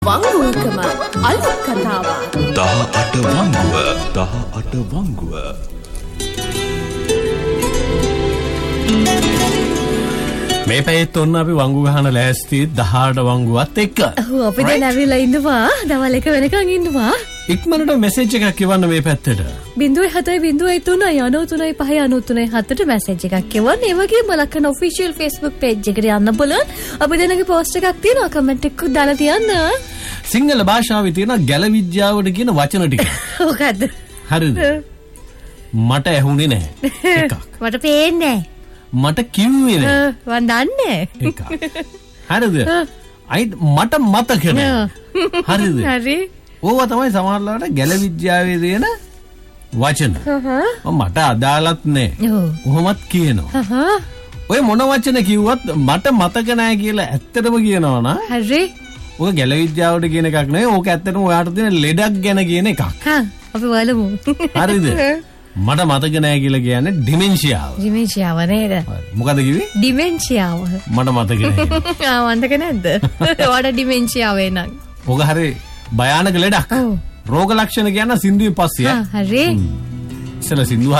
වංගුවකම අලුත් කතාවක් 18 වංගුව මේ පැයෙත් ඔන්න අපි වංගු ගහන ලෑස්ති 18 වංගුවත් එක්ක. ඔව් අපි දැන් ඇවිල්ලා ඉන්නවා. දවල් 1 වෙනකන් ඉන්නවා. ඉක්මනට මෙසේජ් එකක් කියවන්න මේ පැත්තට. 0703035993 මැසේජ් එකක් කියවන්න. ඒ වගේම ලක්කන ඔෆිෂියල් Facebook page එකට යන්න බලන්න. අපි දැනගේ පෝස්ට් එකක් තියෙනවා. කමෙන්ට් එකක් දාලා තියන්න. සිංහල භාෂාවේ තියෙන ගැල විද්‍යාවට කියන වචන ටික. මොකද්ද? හරිද? මට ඇහුනේ නැහැ. එකක්. මට පේන්නේ නැහැ. මට කිව්වේ නැහැ. මන් දන්නේ. එකක්. හරිද? මට මතක නැහැ. හරිද? හරි. ඕවා තමයි සමහරවිට ගැල විද්‍යාවේ තියෙන වචන. මට අදාළත් නැහැ. කොහොමත් කියනවා. ඔය මොන වචන කිව්වත් මට මතක නැහැ කියලා ඇත්තටම කියනවා නා. හරි. ඔය ගැල විද්‍යාවට කියන එකක් නෙවෙයි. ඕක ඇත්තටම ඔයාට තියෙන ලෙඩක් ගැන කියන එකක්. අපි බලමු. හරිද? මට මතක නැහැ කියලා කියන්නේ ඩිමෙන්ෂියාව. ඩිමෙන්ෂියාව නේද? මොකද කිව්වේ? ඩිමෙන්ෂියාව. මට මතක නැහැ. මතක නැද්ද? ඔයාට ඩිමෙන්ෂියාව එනං. ඔක හරි භයානක ලෙඩක්. රෝග ලක්ෂණ කියන සින්දුවේ පස්සේ. හරි. ඉතල සින්දුව